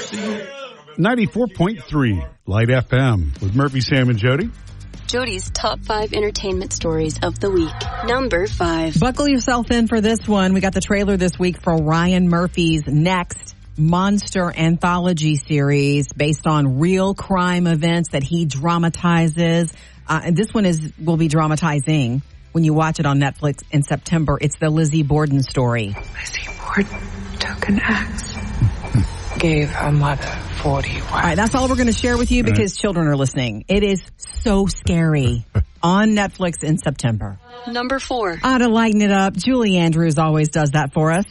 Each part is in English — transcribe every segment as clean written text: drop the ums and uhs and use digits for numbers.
94.3 Light FM with Murphy, Sam, and Jody. Jody's top 5 entertainment stories of the week. Number 5. Buckle yourself in for this one. We got the trailer this week for Ryan Murphy's next monster anthology series based on real crime events that he dramatizes. And this one will be dramatizing when you watch it on Netflix in September. It's the Lizzie Borden story. Lizzie Borden took an axe, gave her mother 40 wives. All right, that's all we're going to share with you because children are listening. It is so scary. On Netflix in September. Number 4. To lighten it up, Julie Andrews always does that for us.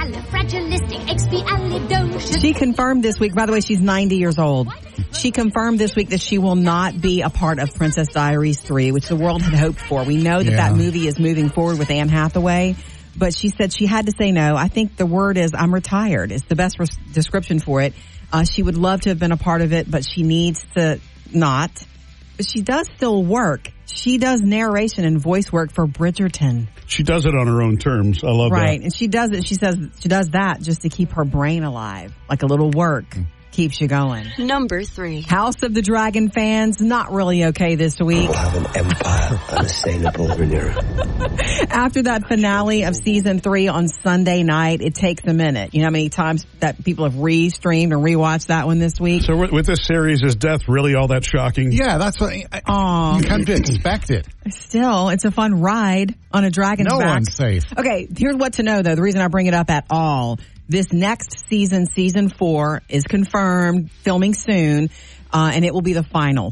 She confirmed this week, by the way, she's 90 years old. She confirmed this week that she will not be a part of Princess Diaries 3, which the world had hoped for. We know that movie is moving forward with Anne Hathaway, but she said she had to say no. I think the word is I'm retired. It's the best description for it. She would love to have been a part of it, but she needs to not. But she does still work. She does narration and voice work for Bridgerton. She does it on her own terms. I love that. Right, and she does it. She says she does that just to keep her brain alive, like a little work. Keeps you going. Number 3. House of the Dragon fans, not really okay this week. We'll have an empire unassailable, Rhaenyra. After that finale of season 3 on Sunday night, it takes a minute. You know how many times that people have re-streamed and rewatched that one this week? So with this series, is death really all that shocking? Yeah, that's what you come to expect it. Still, it's a fun ride on a dragon's back. No one's safe. Okay, here's what to know, though. The reason I bring it up at all. This next season, season 4, is confirmed, filming soon, and it will be the final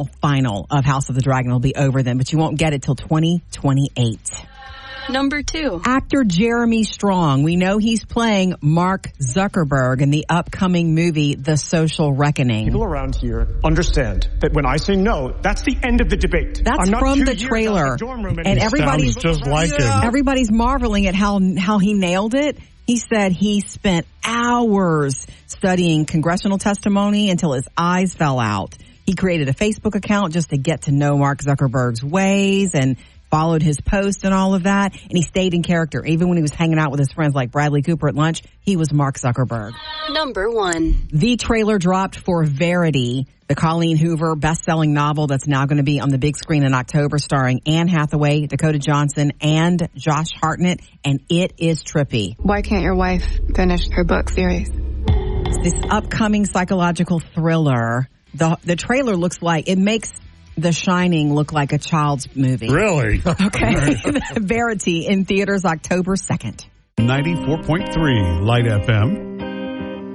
of House of the Dragon. It'll be over then, but you won't get it till 2028. Number 2. Actor Jeremy Strong. We know he's playing Mark Zuckerberg in the upcoming movie, The Social Reckoning. People around here understand that when I say no, that's the end of the debate. That's from the trailer. And everybody's just like him. Everybody's marveling at how he nailed it. He said he spent hours studying congressional testimony until his eyes fell out. He created a Facebook account just to get to know Mark Zuckerberg's ways and followed his posts and all of that. And he stayed in character. Even when he was hanging out with his friends like Bradley Cooper at lunch, he was Mark Zuckerberg. Number 1. The trailer dropped for Verity, the Colleen Hoover best-selling novel that's now going to be on the big screen in October, starring Anne Hathaway, Dakota Johnson, and Josh Hartnett, and it is trippy. Why can't your wife finish her book series? This upcoming psychological thriller. The trailer looks like, it makes The Shining look like a child's movie. Really? Okay. Verity in theaters October 2nd. 94.3 Light FM.